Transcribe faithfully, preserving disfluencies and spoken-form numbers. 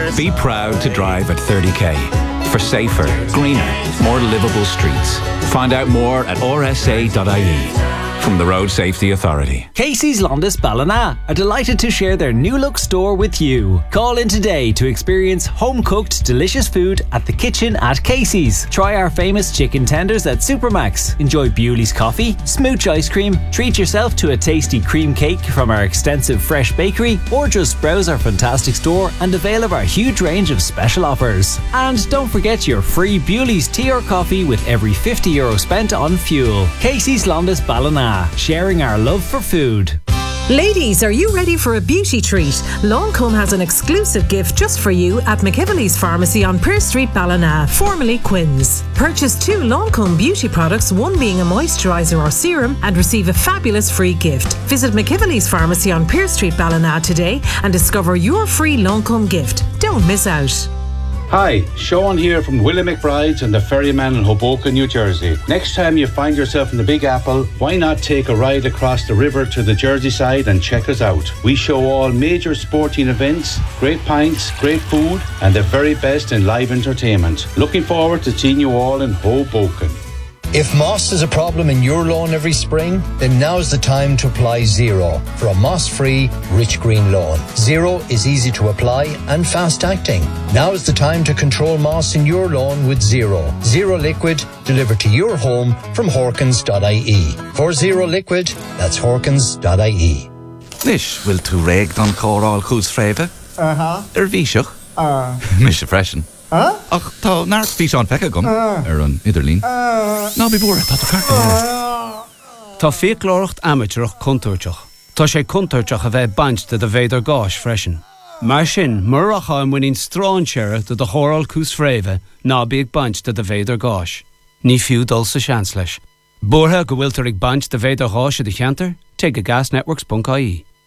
Be proud to drive at thirty k for safer, greener, more livable streets. Find out more at r s a dot i e. From the Road Safety Authority. Casey's Londis Ballina are delighted to share their new look store with you. Call in today to experience home-cooked delicious food at the kitchen at Casey's. Try our famous chicken tenders at Supermax. Enjoy Bewley's coffee, smooch ice cream, treat yourself to a tasty cream cake from our extensive fresh bakery, or just browse our fantastic store and avail of our huge range of special offers. And don't forget your free Bewley's tea or coffee with every fifty euro spent on fuel. Casey's Londis Ballina, sharing our love for food. Ladies, are you ready for a beauty treat? Lancome has an exclusive gift just for you at McIvely's Pharmacy on Pearse Street, Ballina, formerly Quinn's. Purchase two Lancome beauty products, one being a moisturiser or serum, and receive a fabulous free gift. Visit McIvely's Pharmacy on Pearse Street, Ballina today and discover your free Lancome gift. Don't miss out. Hi, Sean here from Willie McBride's and the Ferryman in Hoboken, New Jersey. Next time you find yourself in the Big Apple, why not take a ride across the river to the Jersey side and check us out? We show all major sporting events, great pints, great food, and the very best in live entertainment. Looking forward to seeing you all in Hoboken. If moss is a problem in your lawn every spring, then now's the time to apply Zero for a moss-free, rich green lawn. Zero is easy to apply and fast-acting. Now's the time to control moss in your lawn with Zero. Zero Liquid, delivered to your home from Horkins dot I E. For Zero Liquid, that's Horkins dot I E. Nish, will tú réig don chóráil chús fréimhe? Uh-huh. Ar bhíseach? Uh. Mis a freisin. Huh? Ach, tá náir bhí seán fecha gom ar an idirlín. Ná bí búra, tá tá carta. Tá fiaclóireacht amateurach contúirteach. Tá sé contúirteach a bheith bainte de bhéidir gáis freisin. Mar sin, mar a chaim winning strán seire de de chóráil cús fréimhe ná bíag bainte de bhéidir gáis. Ní fiú dul sa seans leis. Búrtha go bhfuil tar ag baint de bhéidir gáis a de cheantar, take a gas networks dot I E.